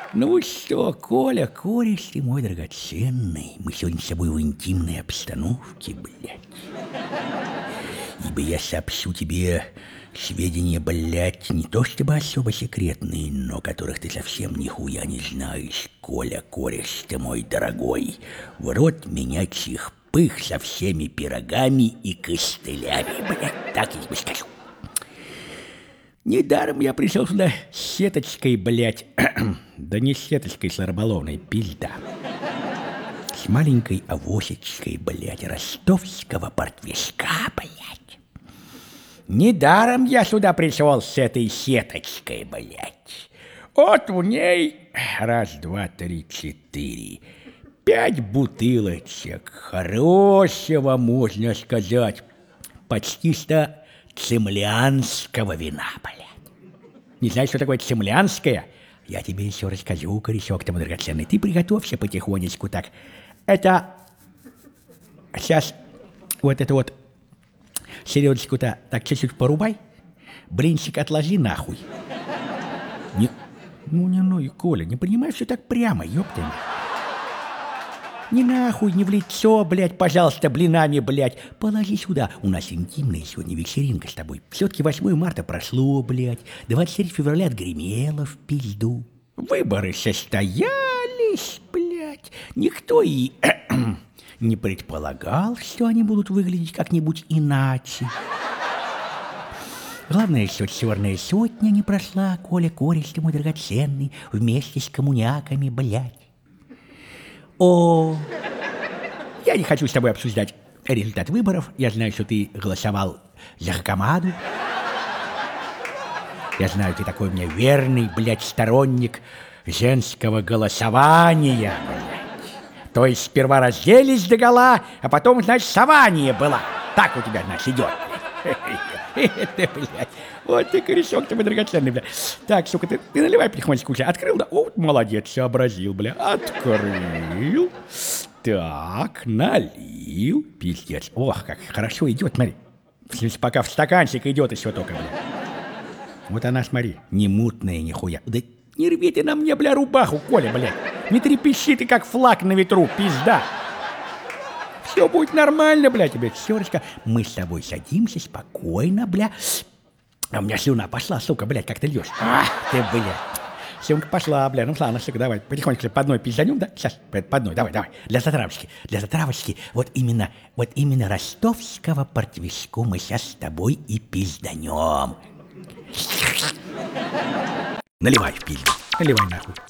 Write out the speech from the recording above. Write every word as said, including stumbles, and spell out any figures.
Ну что, Коля, кореш ты мой драгоценный, мы сегодня с тобой в интимной обстановке, блядь. Ибо я сообщу тебе сведения, блядь, не то чтобы особо секретные, но которых ты совсем нихуя не знаешь, Коля, кореш ты мой дорогой. В рот меня чих-пых со всеми пирогами и костылями, блядь, так я тебе скажу. Недаром я пришел сюда с сеточкой, блядь, да не с сеточкой, с рыболовной, пизда. С маленькой авосечкой, блядь, ростовского портвишка, блядь. Недаром я сюда пришел с этой сеточкой, блядь. Вот в ней раз, два, три, четыре, пять бутылочек хорошего, можно сказать, почти что цемлянского вина, блядь. Не знаешь, что такое цемлянское? Я тебе еще расскажу, корешок ты мой драгоценный. Ты приготовься потихонечку так. Это сейчас вот это вот селедочку-то так чуть-чуть порубай, блинчик отложи нахуй. Не, ну не, ну и Коля, не принимай все так прямо, ёпта. Не нахуй, не в лицо, блядь, пожалуйста, блинами, блядь. Положи сюда. У нас интимная сегодня вечеринка с тобой. Все-таки восьмое марта прошло, блядь. двадцать третьего февраля отгремело в пизду. Выборы состоялись, блядь. Никто и не предполагал, что они будут выглядеть как-нибудь иначе. Главное, что черная сотня не прошла, Коля, кореш ты мой драгоценный, вместе с коммуняками, блядь. О, я не хочу с тобой обсуждать результат выборов. Я знаю, что ты голосовал за Хакамаду. Я знаю, ты такой у меня верный, блядь, сторонник женского голосования, блядь. То есть сперва разделись догола, а потом, значит, сование было. Так у тебя, значит, идет. Это, блядь, вот ты корешок, ты мой драгоценный, блядь. Так, сука, ты, ты наливай потихонечку уже. Открыл, да? О, молодец, сообразил, бля. Открыл. Так, налил. Пиздец. Ох, как хорошо идет, смотри. В смысле, пока в стаканчик идет еще только, бля. Вот она, смотри, не мутная нихуя. Да не рви ты на мне, бля, рубаху, Коля, блядь. Не трепещи ты, как флаг на ветру, пизда. Все будет нормально, бля, тебе, Сёрочка. Мы с тобой садимся спокойно, бля. А у меня слюна пошла, сука, блядь, как ты льешь. А, ты, бля. Слюнка пошла, бля. Ну, ладно, сука, давай, потихоньку по одной пизданем, да? Сейчас, по одной, давай, давай. Для затравочки, для затравочки. Вот именно, вот именно ростовского портвишку мы сейчас с тобой и пизданем. Наливай в пизду, наливай нахуй.